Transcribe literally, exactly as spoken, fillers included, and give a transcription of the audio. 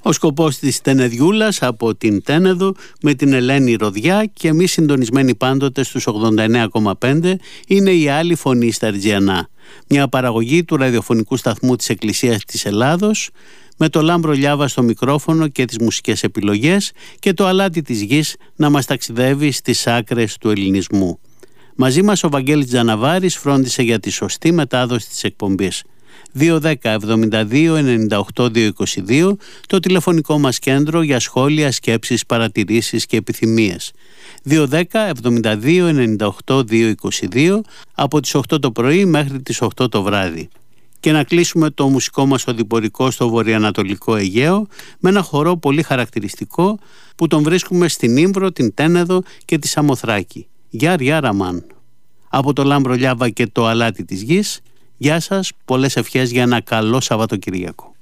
Ο σκοπός της Τενεδιούλας από την Τένεδο με την Ελένη Ροδιά και εμείς συντονισμένοι πάντοτε στους ογδόντα εννέα κόμμα πέντε είναι η άλλη φωνή στα Ρτζιανά. Μια παραγωγή του ραδιοφωνικού σταθμού της Εκκλησίας της Ελλάδος με το Λάμπρο Λιάβα στο μικρόφωνο και τις μουσικές επιλογές και το αλάτι της γης να μας ταξιδεύει στις άκρες του ελληνισμού. Μαζί μας ο Βαγγέλης Τζαναβάρης φρόντισε για τη σωστή μετάδοση της εκπομπής. δύο δέκα εβδομήντα δύο ενενήντα οκτώ διακόσια είκοσι δύο το τηλεφωνικό μας κέντρο για σχόλια, σκέψεις, παρατηρήσεις και επιθυμίες. δύο δέκα εβδομήντα δύο ενενήντα οκτώ διακόσια είκοσι δύο από τις οκτώ το πρωί μέχρι τις οκτώ το βράδυ. Και να κλείσουμε το μουσικό μας οδηπορικό στο βορειοανατολικό Αιγαίο με ένα χορό πολύ χαρακτηριστικό που τον βρίσκουμε στην Ύμβρο, την Τένεδο και τη Σαμοθράκη. Γιάρ Γιάρ Αμάν. Από το Λάμπρο Λιάβα και το αλάτι της γης, γεια σας, πολλές ευχές για ένα καλό Σαββατοκυριακό.